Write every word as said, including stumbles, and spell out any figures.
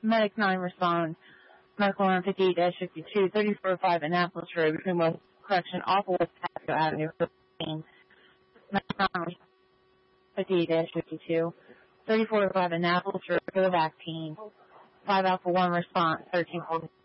Medic nine respond. Medical one fifty-eight fifty-two, thirty-four five Annapolis Road between West Correction off of West Pasco Avenue. Medic nine fifty-eight fifty-two, thirty-four five Annapolis Road for the vaccine. five Alpha one response, thirteen forty.